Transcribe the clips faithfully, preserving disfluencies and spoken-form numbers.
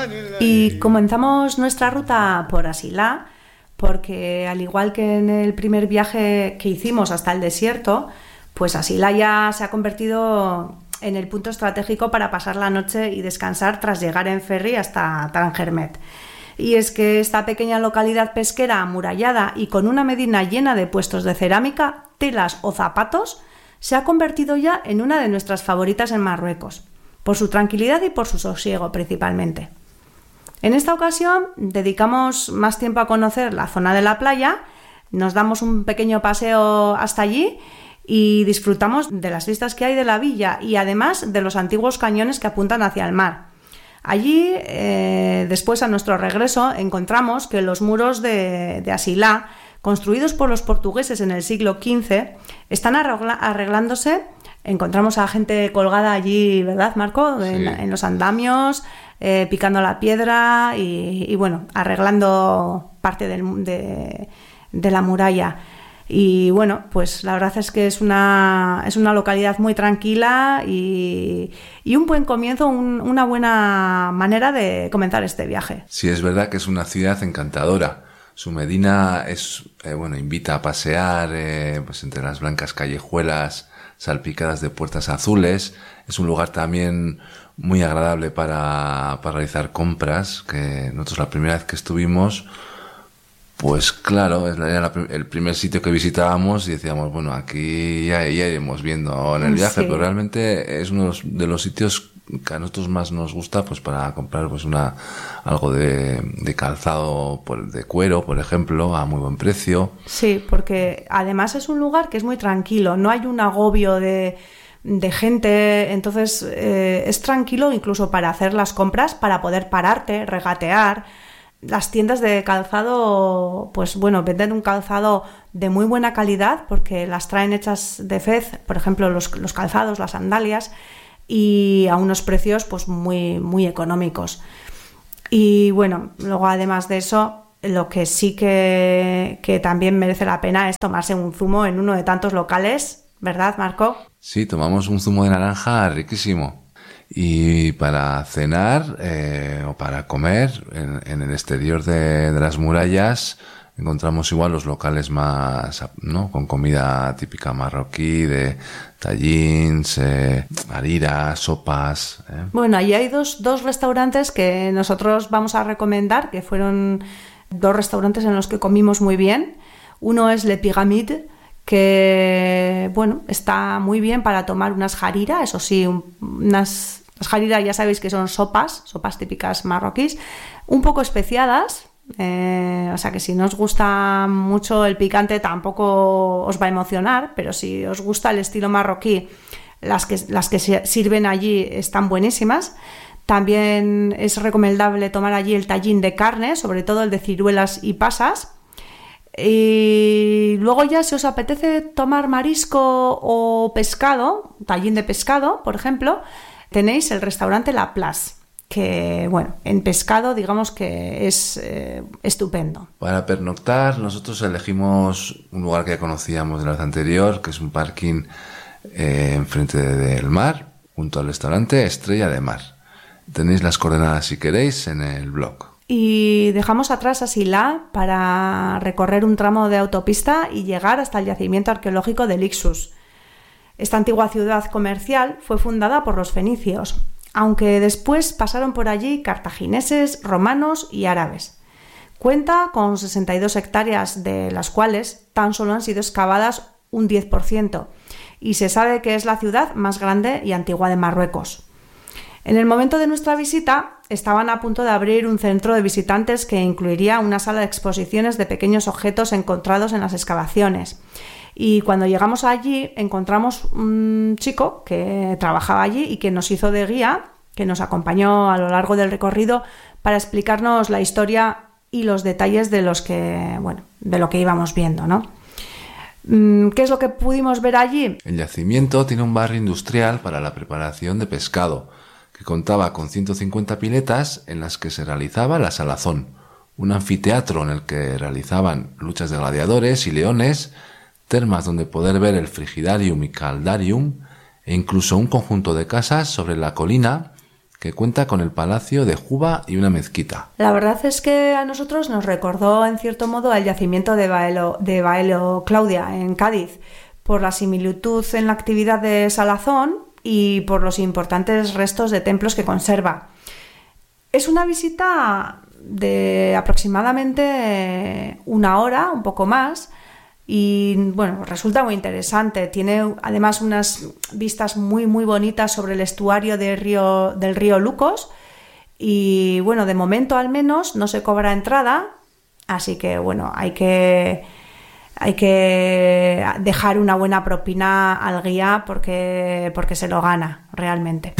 Y comenzamos nuestra ruta por Asilá, porque al igual que en el primer viaje que hicimos hasta el desierto, pues Asilá ya se ha convertido en el punto estratégico para pasar la noche y descansar tras llegar en ferry hasta Tarangermet. Y es que esta pequeña localidad pesquera amurallada y con una medina llena de puestos de cerámica, telas o zapatos, se ha convertido ya en una de nuestras favoritas en Marruecos, por su tranquilidad y por su sosiego principalmente. En esta ocasión dedicamos más tiempo a conocer la zona de la playa, nos damos un pequeño paseo hasta allí y disfrutamos de las vistas que hay de la villa y además de los antiguos cañones que apuntan hacia el mar. Allí, eh, después a nuestro regreso, encontramos que los muros de, de Asilá, construidos por los portugueses en el siglo quince, están arregla- arreglándose. Encontramos a gente colgada allí, ¿verdad, Marco? Sí. En, en los andamios, eh, picando la piedra y, y bueno, arreglando parte del, de, de la muralla. Y bueno, pues la verdad es que es una, es una localidad muy tranquila y, y un buen comienzo, un, una buena manera de comenzar este viaje. Sí, es verdad que es una ciudad encantadora. Su medina es, eh, bueno, invita a pasear eh, pues entre las blancas callejuelas salpicadas de puertas azules. Es un lugar también muy agradable para, para realizar compras, que nosotros la primera vez que estuvimos, pues claro, era la, el primer sitio que visitábamos y decíamos, bueno, aquí ya, ya iremos viendo en el viaje, sí. Pero realmente es uno de los, de los sitios que a nosotros más nos gusta, pues para comprar pues una algo de, de calzado por, de cuero, por ejemplo, a muy buen precio. Sí, porque además es un lugar que es muy tranquilo, no hay un agobio de, de gente, entonces eh, es tranquilo incluso para hacer las compras, para poder pararte, regatear. Las tiendas de calzado, pues bueno, venden un calzado de muy buena calidad porque las traen hechas de Fez, por ejemplo, los, los calzados, las sandalias, y a unos precios pues muy, muy económicos. Y bueno, luego además de eso, lo que sí que, que también merece la pena es tomarse un zumo en uno de tantos locales, ¿verdad, Marco? Sí, tomamos un zumo de naranja riquísimo. Y para cenar eh, o para comer en, en el exterior de, de las murallas encontramos igual los locales más, ¿no? Con comida típica marroquí, de tagines, eh, hariras, sopas. ¿eh? Bueno, allí hay dos, dos restaurantes que nosotros vamos a recomendar, que fueron dos restaurantes en los que comimos muy bien. Uno es Le Pyramide, que bueno, está muy bien para tomar unas harira, eso sí, un, unas... Las harira ya sabéis que son sopas, sopas típicas marroquíes, un poco especiadas, eh, o sea que si no os gusta mucho el picante tampoco os va a emocionar, pero si os gusta el estilo marroquí, las que, las que se sirven allí están buenísimas. También es recomendable tomar allí el tagine de carne, sobre todo el de ciruelas y pasas. Y luego ya si os apetece tomar marisco o pescado, tagine de pescado, por ejemplo, tenéis el restaurante La Place, que, bueno, en pescado digamos que es eh, estupendo. Para pernoctar nosotros elegimos un lugar que ya conocíamos de la vez anterior, que es un parking eh, enfrente del mar, junto al restaurante Estrella de Mar. Tenéis las coordenadas si queréis en el blog. Y dejamos atrás Asilá para recorrer un tramo de autopista y llegar hasta el yacimiento arqueológico de Lixus. Esta antigua ciudad comercial fue fundada por los fenicios, aunque después pasaron por allí cartagineses, romanos y árabes. Cuenta con sesenta y dos hectáreas, de las cuales tan solo han sido excavadas un diez por ciento, y se sabe que es la ciudad más grande y antigua de Marruecos. En el momento de nuestra visita estaban a punto de abrir un centro de visitantes que incluiría una sala de exposiciones de pequeños objetos encontrados en las excavaciones. Y cuando llegamos allí encontramos un chico que trabajaba allí y que nos hizo de guía, que nos acompañó a lo largo del recorrido para explicarnos la historia y los detalles de los que, bueno, de lo que íbamos viendo, ¿no? ¿Qué es lo que pudimos ver allí? El yacimiento tiene un barrio industrial para la preparación de pescado, que contaba con ciento cincuenta piletas en las que se realizaba la salazón, un anfiteatro en el que realizaban luchas de gladiadores y leones, termas donde poder ver el frigidarium y caldarium, e incluso un conjunto de casas sobre la colina que cuenta con el Palacio de Juba y una mezquita. La verdad es que a nosotros nos recordó en cierto modo al yacimiento de Baelo, de Baelo Claudia en Cádiz, por la similitud en la actividad de Salazón y por los importantes restos de templos que conserva. Es una visita de aproximadamente una hora, un poco más, y bueno, resulta muy interesante. Tiene además unas vistas muy muy bonitas sobre el estuario del río, del río Lucos, y bueno, de momento al menos no se cobra entrada, así que bueno, hay que, hay que dejar una buena propina al guía porque, porque se lo gana realmente.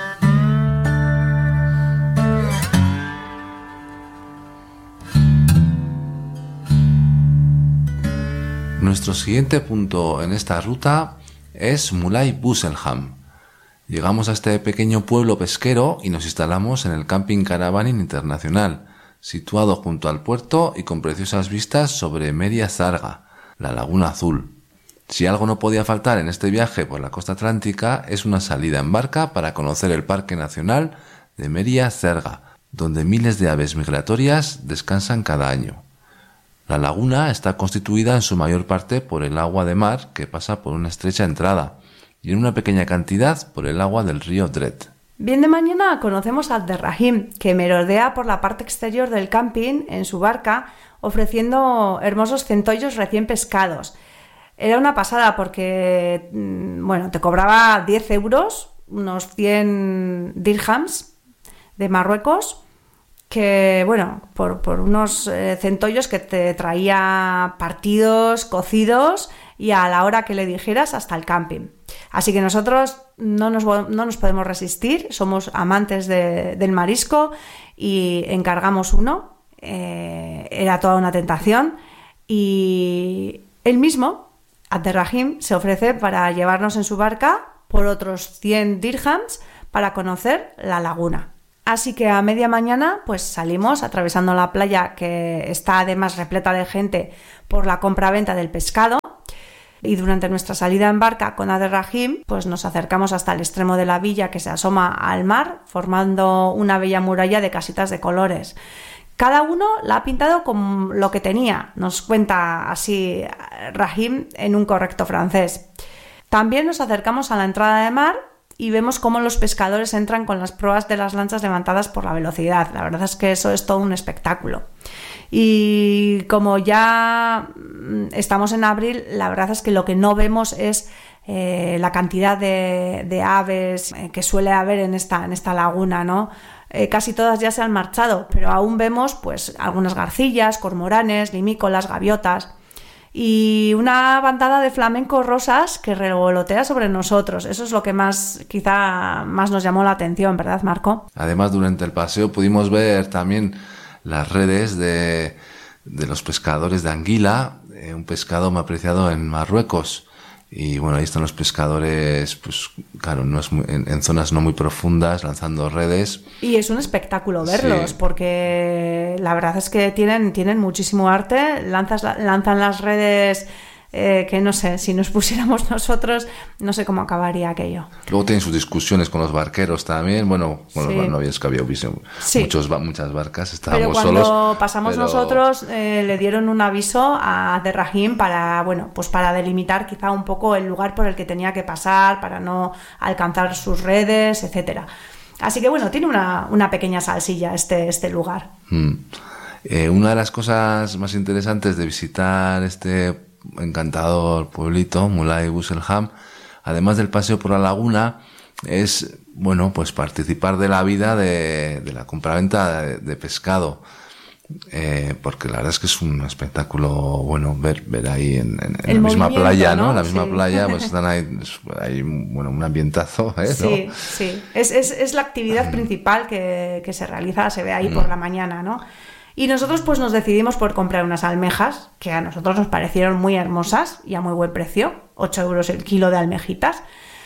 Nuestro siguiente punto en esta ruta es Mulai Busselham. Llegamos a este pequeño pueblo pesquero y nos instalamos en el Camping Caravaning Internacional, situado junto al puerto y con preciosas vistas sobre Meria Zarga, la Laguna Azul. Si algo no podía faltar en este viaje por la costa atlántica es una salida en barca para conocer el Parque Nacional de Meria Zarga, donde miles de aves migratorias descansan cada año. La laguna está constituida en su mayor parte por el agua de mar que pasa por una estrecha entrada y en una pequeña cantidad por el agua del río Dret. Bien de mañana conocemos a Abderrahim, que merodea por la parte exterior del camping en su barca ofreciendo hermosos centollos recién pescados. Era una pasada porque, bueno, te cobraba diez euros, unos cien dirhams de Marruecos, que bueno, por, por unos eh, centollos que te traía partidos, cocidos y a la hora que le dijeras hasta el camping. Así que nosotros no nos, no nos podemos resistir, somos amantes de, del marisco y encargamos uno, eh, era toda una tentación y él mismo, Abderrahim, se ofrece para llevarnos en su barca por otros cien dirhams para conocer la laguna. Así que a media mañana pues salimos atravesando la playa, que está además repleta de gente por la compra-venta del pescado, y durante nuestra salida en barca con Abderrahim pues nos acercamos hasta el extremo de la villa que se asoma al mar, formando una bella muralla de casitas de colores. Cada uno la ha pintado con lo que tenía, nos cuenta así Rahim en un correcto francés. También nos acercamos a la entrada de mar y vemos cómo los pescadores entran con las proas de las lanchas levantadas por la velocidad. La verdad es que eso es todo un espectáculo. Y como ya estamos en abril, la verdad es que lo que no vemos es eh, la cantidad de, de aves eh, que suele haber en esta, en esta laguna, ¿no? Eh, casi todas ya se han marchado, pero aún vemos pues algunas garcillas, cormoranes, limícolas, gaviotas y una bandada de flamencos rosas que revolotea sobre nosotros. Eso es lo que más, quizá más nos llamó la atención, ¿verdad, Marco? Además, durante el paseo pudimos ver también las redes de, de los pescadores de anguila, eh, un pescado muy apreciado en Marruecos. Y bueno, ahí están los pescadores, pues claro, no es muy, en, en zonas no muy profundas, lanzando redes. Y es un espectáculo verlos, sí, porque la verdad es que tienen, tienen muchísimo arte, lanzas, lanzan las redes eh, que no sé, si nos pusiéramos nosotros, no sé cómo acabaría aquello. Luego tienen sus discusiones con los barqueros también, bueno, bueno sí. no había es que había visto sí. muchos, muchas barcas, estábamos pero cuando solos. pasamos pero... nosotros eh, le dieron un aviso a Abderrahim para, bueno, pues para delimitar quizá un poco el lugar por el que tenía que pasar, para no alcanzar sus redes, etcétera. Así que bueno, tiene una, una pequeña salsilla este, este lugar. Mm. Eh, una de las cosas más interesantes de visitar este encantador pueblito, Mulai Busselham, además del paseo por la laguna, es, bueno, pues participar de la vida de, de la compraventa de, de pescado, eh, porque la verdad es que es un espectáculo, bueno, ver, ver ahí en, en, en la misma playa, ¿no? En la misma sí. playa, pues están ahí, hay, bueno, un ambientazo, ¿eh? Sí, ¿no? sí, es, es, es la actividad principal que, que se realiza, se ve ahí por la mañana, ¿no? Y nosotros pues nos decidimos por comprar unas almejas que a nosotros nos parecieron muy hermosas y a muy buen precio, ocho euros el kilo de almejitas,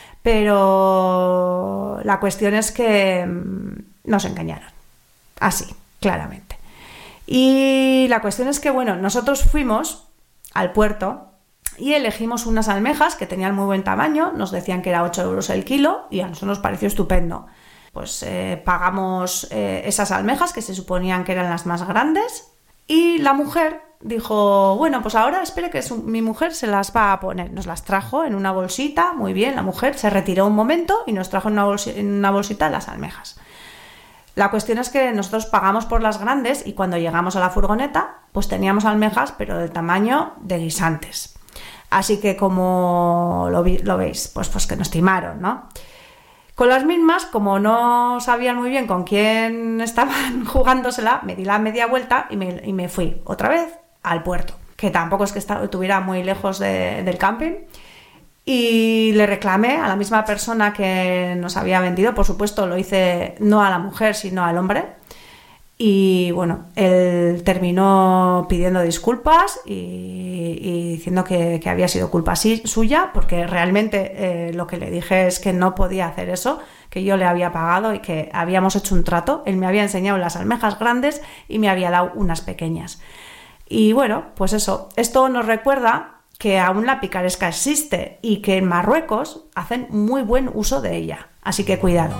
pero la cuestión es que nos engañaron, así, claramente. Y la cuestión es que, bueno, nosotros fuimos al puerto y elegimos unas almejas que tenían muy buen tamaño, nos decían que era ocho euros el kilo y a nosotros nos pareció estupendo. Pues eh, pagamos eh, esas almejas que se suponían que eran las más grandes y la mujer dijo, bueno, pues ahora espere que su, mi mujer se las va a poner. Nos las trajo en una bolsita, muy bien, la mujer se retiró un momento y nos trajo en una, bolsi- en una bolsita las almejas. La cuestión es que nosotros pagamos por las grandes y cuando llegamos a la furgoneta, pues teníamos almejas, pero del tamaño de guisantes. Así que como lo, vi, lo veis, pues, pues que nos timaron, ¿no? Con las mismas, como no sabían muy bien con quién estaban jugándosela, me di la media vuelta y me, y me fui otra vez al puerto, que tampoco es que estuviera muy lejos de, del camping. Y le reclamé a la misma persona que nos había vendido, por supuesto lo hice no a la mujer sino al hombre, y bueno, él terminó pidiendo disculpas y, y diciendo que, que había sido culpa sí, suya, porque realmente eh, lo que le dije es que no podía hacer eso, que yo le había pagado y que habíamos hecho un trato, él me había enseñado las almejas grandes y me había dado unas pequeñas. Y bueno, pues eso, esto nos recuerda que aún la picaresca existe y que en Marruecos hacen muy buen uso de ella. Así que cuidado.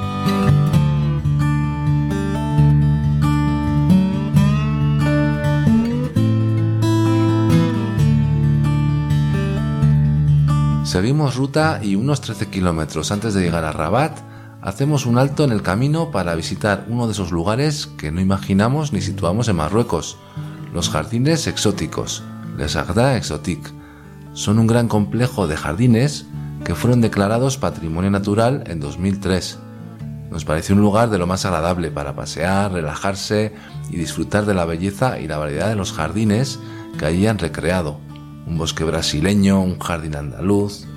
Seguimos ruta y unos trece kilómetros antes de llegar a Rabat, hacemos un alto en el camino para visitar uno de esos lugares que no imaginamos ni situamos en Marruecos, los jardines exóticos, Les Jardins Exotiques. Son un gran complejo de jardines que fueron declarados Patrimonio Natural en dos mil tres. Nos pareció un lugar de lo más agradable para pasear, relajarse y disfrutar de la belleza y la variedad de los jardines que allí han recreado. Un bosque brasileño, un jardín andaluz,